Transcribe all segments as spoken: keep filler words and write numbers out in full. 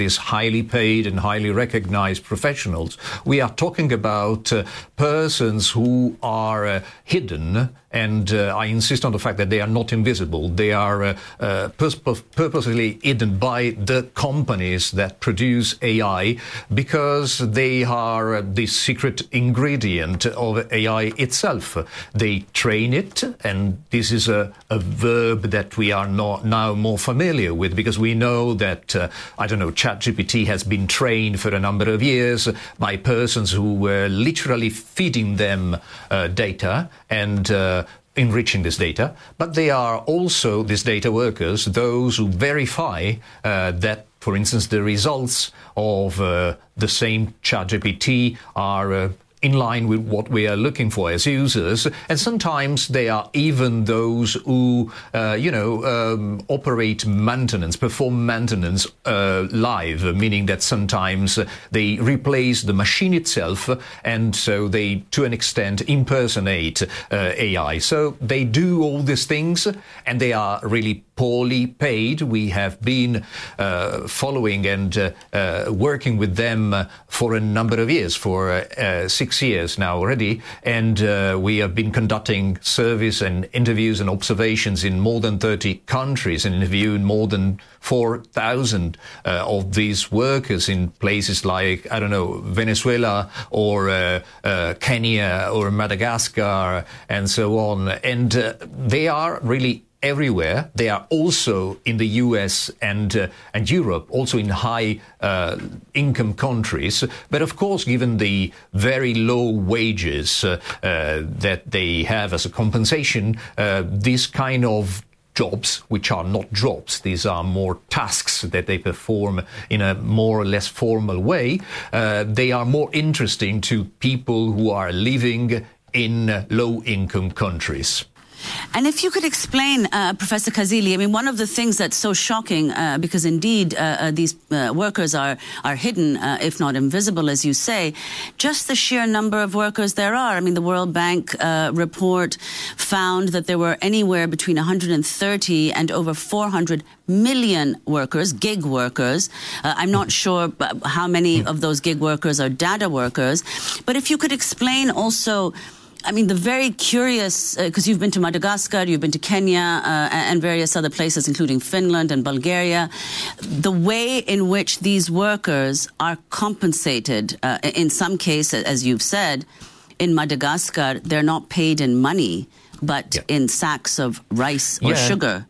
these highly paid and highly recognized professionals. We are talking about uh, persons who are uh, hidden, and uh, I insist on the fact that they are not invisible. They are uh, uh, purpos- purposely hidden by the companies that produce A I, because they are uh, the secret ingredient of A I itself. They train it, and this is a, a verb that we are not now more familiar with, because we know that, uh, I don't know, ChatGPT has been trained for a number of years by persons who were literally feeding them uh, data and uh, enriching this data. But they are also, these data workers, those who verify uh, that, for instance, the results of uh, the same ChatGPT are uh, in line with what we are looking for as users. And sometimes they are even those who, uh, you know, um, operate maintenance, perform maintenance uh, live, meaning that sometimes they replace the machine itself, and so they, to an extent, impersonate uh, A I. So they do all these things, and they are really poorly paid. We have been uh, following and uh, uh, working with them uh, for a number of years, for uh, uh, six years now already, and uh, we have been conducting service and interviews and observations in more than thirty countries, and interviewing more than four thousand uh, of these workers in places like, I don't know, Venezuela or uh, uh, Kenya or Madagascar and so on. And uh, they are really everywhere. They are also in the U S and uh, and Europe, also in high uh, income countries. But of course, given the very low wages uh, uh, that they have as a compensation, uh, this kind of jobs, which are not jobs, these are more tasks that they perform in a more or less formal way, uh, they are more interesting to people who are living in low-income countries. And if you could explain, uh, Professor Kazili, I mean, one of the things that's so shocking, uh, because indeed uh, uh, these uh, workers are, are hidden, uh, if not invisible, as you say, just the sheer number of workers there are. I mean, the World Bank uh, report found that there were anywhere between one hundred thirty and over four hundred million workers, gig workers. Uh, I'm not sure how many of those gig workers are data workers. But if you could explain also, I mean, the very curious, because uh, you've been to Madagascar, you've been to Kenya uh, and various other places, including Finland and Bulgaria, the way in which these workers are compensated, uh, in some cases, as you've said, in Madagascar, they're not paid in money, but yeah. in sacks of rice or yeah. sugar.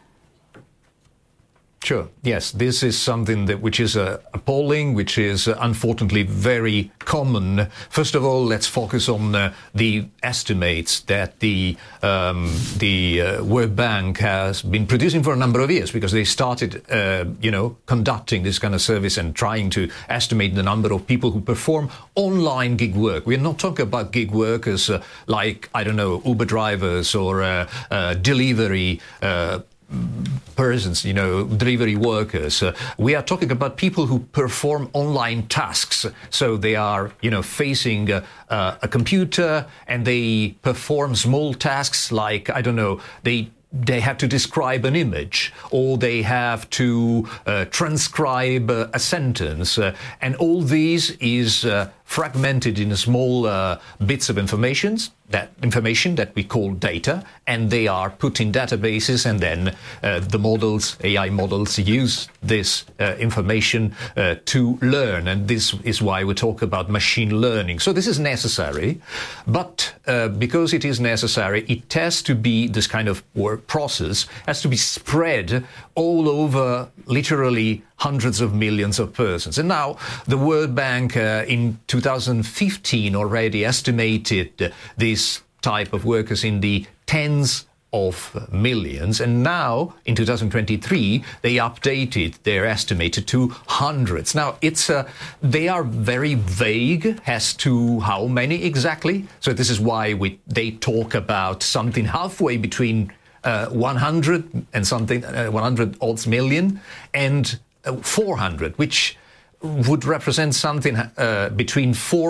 Sure. Yes, this is something that which is uh, appalling, which is uh, unfortunately very common. First of all, let's focus on uh, the estimates that the um, the uh, World Bank has been producing for a number of years, because they started, uh, you know, conducting this kind of service and trying to estimate the number of people who perform online gig work. We're not talking about gig workers uh, like, I don't know, Uber drivers or uh, uh, delivery uh persons, you know, delivery workers. Uh, we are talking about people who perform online tasks. So they are, you know, facing uh, uh, a computer, and they perform small tasks like, I don't know, they they have to describe an image, or they have to uh, transcribe uh, a sentence. Uh, and all these is uh, fragmented in small uh, bits of information, that information that we call data, and they are put in databases, and then uh, the models, A I models, use this uh, information uh, to learn. And this is why we talk about machine learning. So this is necessary, but uh, because it is necessary, it has to be, this kind of work process has to be spread all over literally hundreds of millions of persons. And now the World Bank uh, in two thousand fifteen already estimated uh, this type of workers in the tens of millions. And now in two thousand twenty-three, they updated their estimate to hundreds. Now it's uh, they are very vague as to how many exactly. So this is why we they talk about something halfway between uh, one hundred and something, uh, one hundred odds million and four hundred, which would represent something uh, between four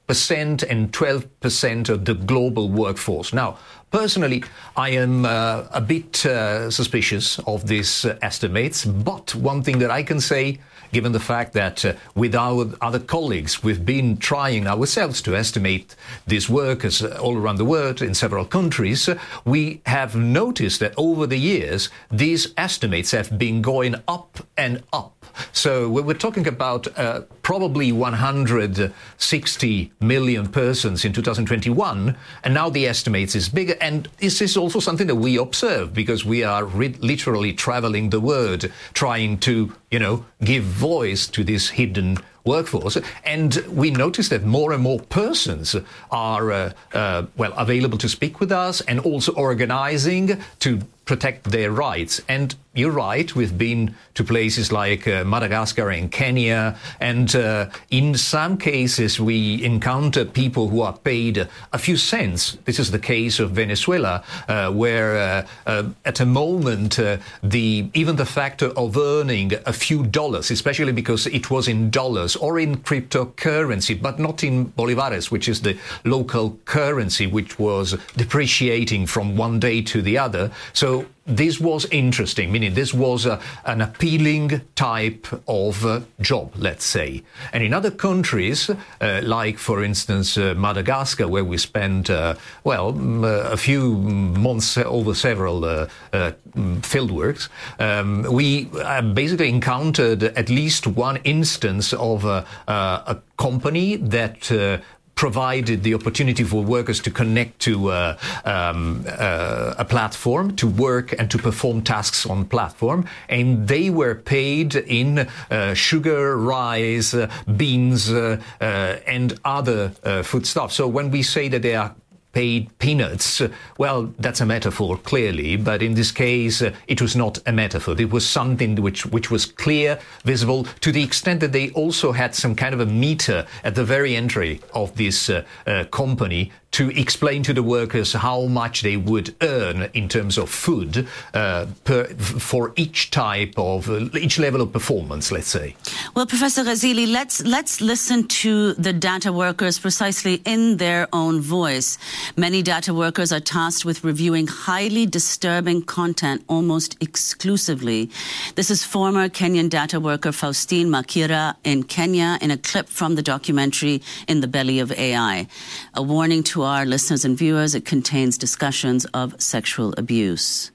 percent and twelve percent of the global workforce. Now, personally, I am uh, a bit uh, suspicious of these uh, estimates, but one thing that I can say, given the fact that uh, with our other colleagues, we've been trying ourselves to estimate these workers all around the world in several countries, uh, we have noticed that over the years, these estimates have been going up and up. So we we're talking about uh, probably one hundred sixty million persons in two thousand twenty-one, and now the estimates is bigger. And this is also something that we observe because we are re- literally traveling the world, trying to, you know, give voice to this hidden workforce. And we notice that more and more persons are, uh, uh, well, available to speak with us and also organizing to protect their rights. And you're right, we've been to places like uh, Madagascar and Kenya, and uh, in some cases we encounter people who are paid a few cents. This is the case of Venezuela, uh, where uh, uh, at a moment uh, the even the factor of earning a few dollars, especially because it was in dollars or in cryptocurrency, but not in bolivares, which is the local currency, which was depreciating from one day to the other. So this was interesting, meaning this was a, an appealing type of uh, job, let's say. And in other countries, uh, like, for instance, uh, Madagascar, where we spent, uh, well, mm, uh, a few months over several uh, uh, fieldworks, um, we uh, basically encountered at least one instance of uh, uh, a company that uh, provided the opportunity for workers to connect to uh, um, uh, a platform, to work and to perform tasks on platform, and they were paid in uh, sugar, rice, uh, beans, uh, uh, and other uh, foodstuffs. So when we say that they are paid peanuts, well, that's a metaphor, clearly, but in this case, uh, it was not a metaphor. It was something which, which was clear, visible, to the extent that they also had some kind of a meter at the very entry of this uh, uh, company to explain to the workers how much they would earn in terms of food uh, per, for each type of, uh, each level of performance, let's say. Well, Professor Ghazili, let's, let's listen to the data workers precisely in their own voice. Many data workers are tasked with reviewing highly disturbing content almost exclusively. This is former Kenyan data worker Faustine Makira in Kenya in a clip from the documentary In the Belly of A I. A warning to our listeners and viewers, it contains discussions of sexual abuse.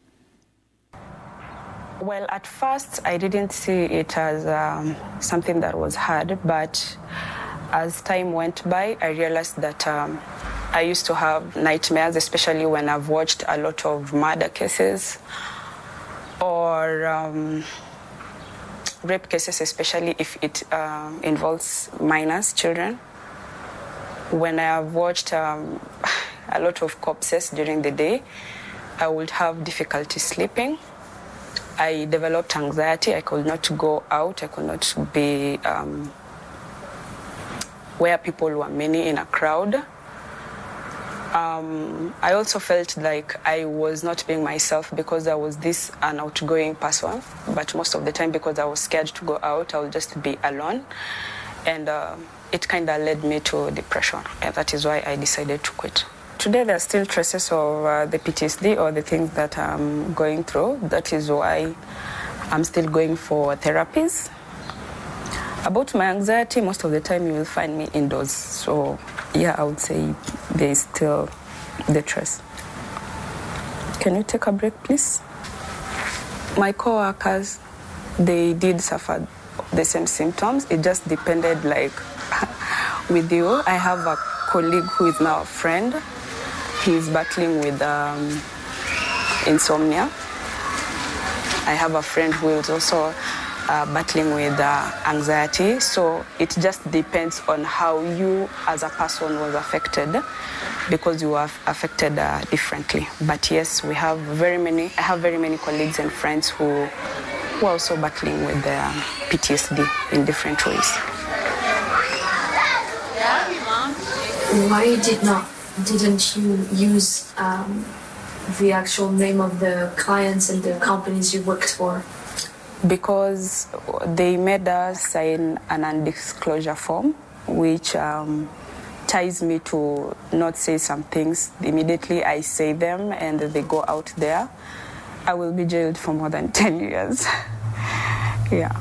Well, at first, I didn't see it as um, something that was hard, but as time went by, I realized that um, I used to have nightmares, especially when I've watched a lot of murder cases or um, rape cases, especially if it uh, involves minors, children. When I have watched um, a lot of corpses during the day, I would have difficulty sleeping. I developed anxiety. I could not go out. I could not be um, where people were many in a crowd. Um, I also felt like I was not being myself because I was this an outgoing person. But most of the time, because I was scared to go out, I would just be alone. And uh, it kind of led me to depression. And that is why I decided to quit. Today, there are still traces of uh, the P T S D or the things that I'm going through. That is why I'm still going for therapies. About my anxiety, most of the time you will find me indoors. So, yeah, I would say there is still the trace. Can you take a break, please? My co-workers, they did suffer the same symptoms. It just depended, like, with you. I have a colleague who is now a friend. He's battling with um, insomnia. I have a friend who is also uh, battling with uh, anxiety. So it just depends on how you as a person was affected, because you are affected uh, differently. But yes, we have very many, I have very many colleagues and friends who, who are also battling with uh, P T S D in different ways. Why did not, didn't you use um, the actual name of the clients and the companies you worked for? Because they made us sign an undisclosure form, which um, ties me to not say some things. Immediately I say them and they go out there, I will be jailed for more than ten years. Yeah.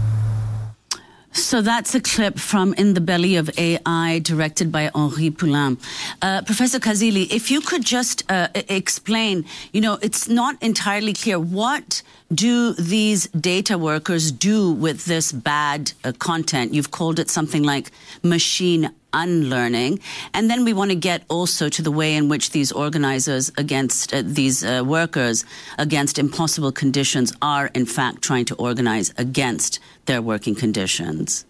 So that's a clip from In the Belly of A I, directed by Henri Poulain. Uh, Professor Kazili, if you could just uh, explain, you know, it's not entirely clear, what do these data workers do with this bad uh, content? You've called it something like machine unlearning. And then we want to get also to the way in which these organizers against uh, these uh, workers against impossible conditions are in fact trying to organize against their working conditions.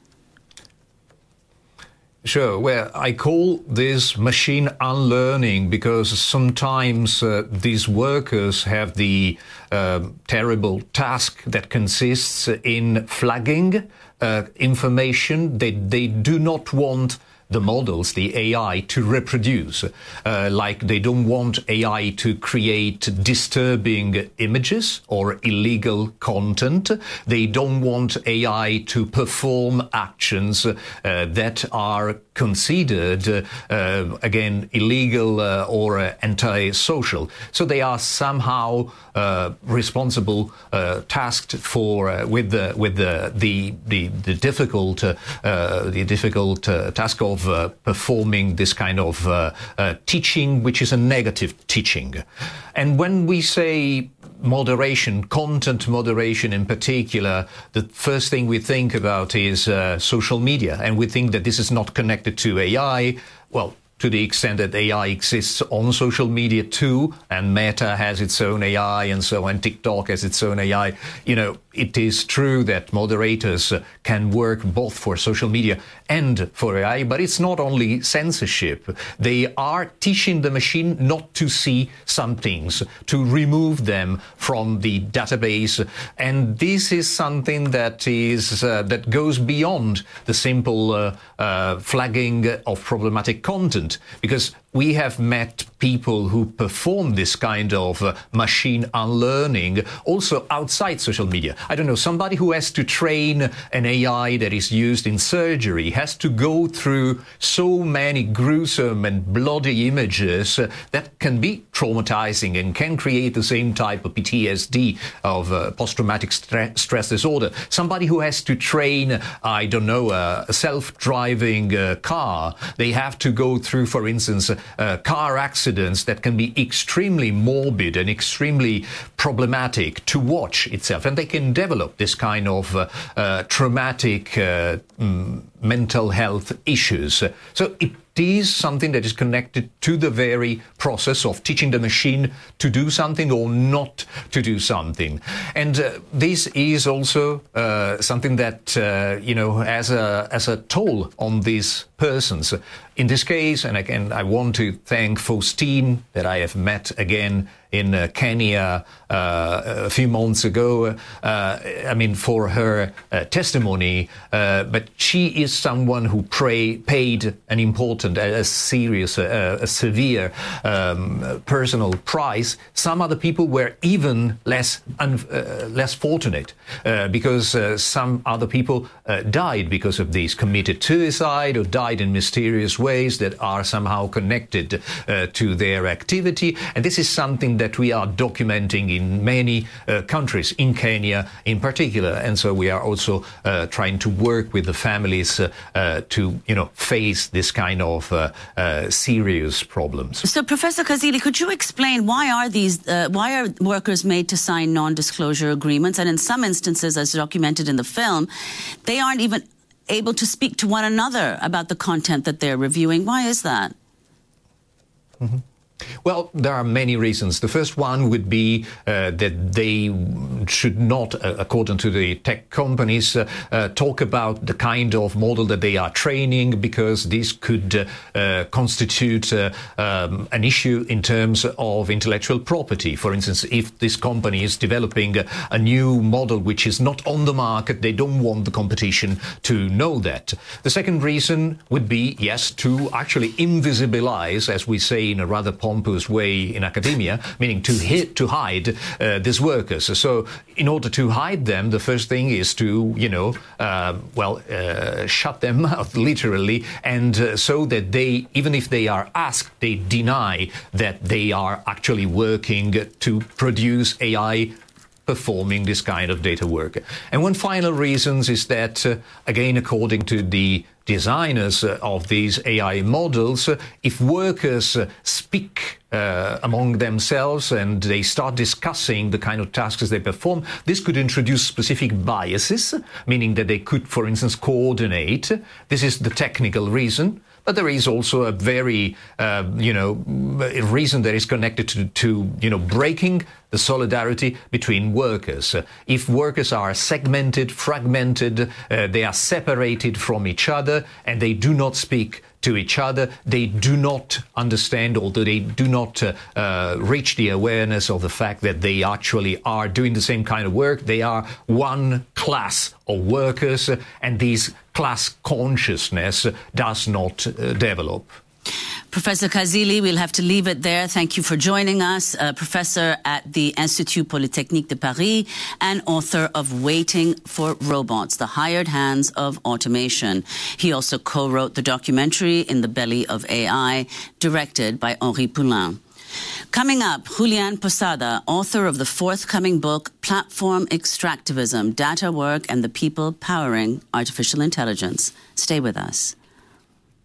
Sure. Well, I call this machine unlearning because sometimes uh, these workers have the uh, terrible task that consists in flagging uh, information that they do not want the models, the A I, to reproduce. Uh, like they don't want A I to create disturbing images or illegal content. They don't want A I to perform actions uh, that are considered, uh, uh, again, illegal uh, or uh, anti-social. So they are somehow uh, responsible, uh, tasked for uh, with the with the the the, the difficult uh, uh, the difficult uh, task of Of, uh, performing this kind of uh, uh, teaching, which is a negative teaching. And when we say moderation, content moderation in particular, the first thing we think about is uh, social media. And we think that this is not connected to A I. Well, to the extent that A I exists on social media too, and Meta has its own A I and so on, TikTok has its own A I, you know, it is true that moderators uh, can work both for social media and for A I, but it's not only censorship. They are teaching the machine not to see some things, to remove them from the database. And this is something that is uh, that goes beyond the simple uh, uh, flagging of problematic content, because we have met people who perform this kind of uh, machine unlearning also outside social media. I don't know, somebody who has to train an A I that is used in surgery has to go through so many gruesome and bloody images uh, that can be traumatizing and can create the same type of P T S D, of uh, post-traumatic stre- stress disorder. Somebody who has to train, I don't know, uh, a self-driving uh, car, they have to go through, for instance, Uh, car accidents that can be extremely morbid and extremely problematic to watch itself. And they can develop this kind of uh, uh, traumatic uh, mm, mental health issues. So it is something that is connected to the very process of teaching the machine to do something or not to do something. And uh, this is also uh, something that, uh, you know, has a, has a toll on these persons. In this case, and again, I want to thank Faustine, that I have met again in uh, Kenya uh, a few months ago, uh, I mean, for her uh, testimony. Uh, but she is someone who pray, paid an important, a, a serious, a, a severe um, personal price. Some other people were even less un, uh, less fortunate uh, because uh, some other people uh, died because of this, committed suicide or died in mysterious ways that are somehow connected uh, to their activity. And this is something that we are documenting in many uh, countries, in Kenya in particular. And so we are also uh, trying to work with the families uh, uh, to, you know, face this kind of uh, uh, serious problems. So, Professor Kazili, could you explain why are these, uh, why are workers made to sign non-disclosure agreements? And in some instances, as documented in the film, they aren't even able to speak to one another about the content that they're reviewing. Why is that? Mm-hmm. Well, there are many reasons. The first one would be uh, that they should not, uh, according to the tech companies, uh, uh, talk about the kind of model that they are training, because this could uh, uh, constitute uh, um, an issue in terms of intellectual property. For instance, if this company is developing a, a new model which is not on the market, they don't want the competition to know that. The second reason would be, yes, to actually invisibilize, as we say in a rather pompous pompous way in academia, meaning to hit, to hide uh, these workers. So in order to hide them, the first thing is to, you know, uh, well, uh, shut them out, literally, and uh, so that they, even if they are asked, they deny that they are actually working to produce A I performing this kind of data work. And one final reason is that, uh, again, according to the designers uh, of these A I models, uh, if workers uh, speak uh, among themselves and they start discussing the kind of tasks they perform, this could introduce specific biases, meaning that they could, for instance, coordinate. This is the technical reason. But there is also a very, uh, you know, reason that is connected to, to, you know, breaking the solidarity between workers. Uh, if workers are segmented, fragmented, uh, they are separated from each other, and they do not speak to each other, they do not understand, or they do not uh, uh, reach the awareness of the fact that they actually are doing the same kind of work. They are one class of workers, uh, and this class consciousness uh, does not uh, develop. Professor Kazili, we'll have to leave it there. Thank you for joining us, uh, professor at the Institut Polytechnique de Paris and author of Waiting for Robots, The Hired Hands of Automation. He also co-wrote the documentary In the Belly of A I, directed by Henri Poulain. Coming up, Julian Posada, author of the forthcoming book, Platform Extractivism, Data Work and the People Powering Artificial Intelligence. Stay with us.